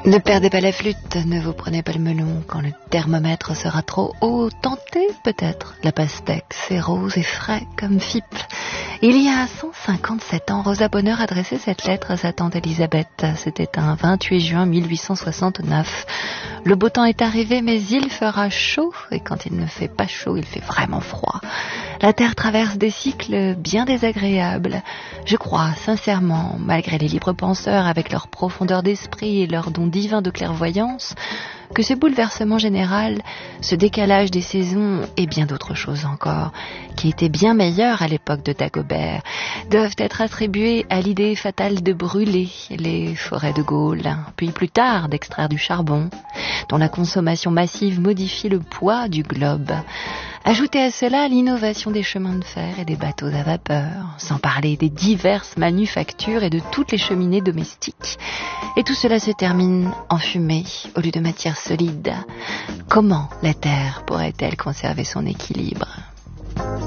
Ne perdez pas la flûte, ne vous prenez pas le melon quand le thermomètre sera trop haut. Tentez peut-être la pastèque, c'est rose et frais comme Fippe. Il y a 157 ans, Rosa Bonheur adressait cette lettre à sa tante Elisabeth. C'était un 28 juin 1869. Le beau temps est arrivé, mais il fera chaud, et quand il ne fait pas chaud, il fait vraiment froid. La Terre traverse des cycles bien désagréables. Je crois sincèrement, malgré les libres penseurs avec leur profondeur d'esprit et leur don divin de clairvoyance, que ce bouleversement général, ce décalage des saisons et bien d'autres choses encore, qui étaient bien meilleures à l'époque de Dagobert, doivent être attribués à l'idée fatale de brûler les forêts de Gaulle, puis plus tard d'extraire du charbon, dont la consommation massive modifie le poids du globe. Ajoutez à cela l'innovation des chemins de fer et des bateaux à vapeur, sans parler des diverses manufactures et de toutes les cheminées domestiques. Et tout cela se termine en fumée au lieu de matière solide. Comment la Terre pourrait-elle conserver son équilibre ?